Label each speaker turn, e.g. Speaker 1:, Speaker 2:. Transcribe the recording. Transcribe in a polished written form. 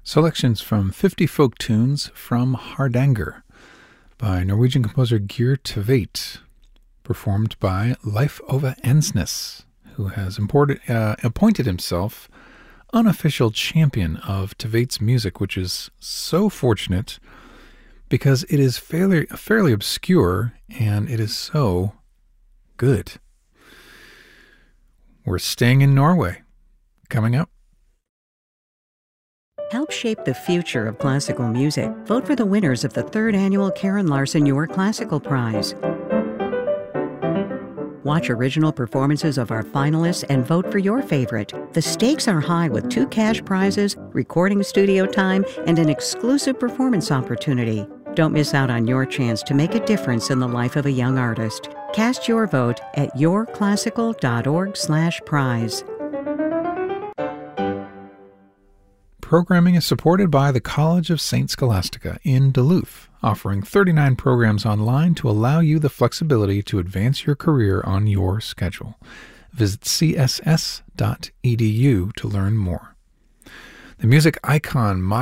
Speaker 1: Selections from 50 folk tunes from Hardanger by Norwegian composer Geir Tveit, performed by Leif Ove Ensnes, who has appointed himself unofficial champion of Tveit's music, which is so fortunate because it is fairly obscure and it is so good. We're staying in Norway. Coming up.
Speaker 2: Help shape the future of classical music. Vote for the winners of the 3rd annual Karen Larson Your Classical Prize. Watch original performances of our finalists and vote for your favorite. The stakes are high with 2 cash prizes, recording studio time, and an exclusive performance opportunity. Don't miss out on your chance to make a difference in the life of a young artist. Cast your vote at yourclassical.org/prize.
Speaker 1: Programming is supported by the College of St. Scholastica in Duluth, offering 39 programs online to allow you the flexibility to advance your career on your schedule. Visit css.edu to learn more. The music icon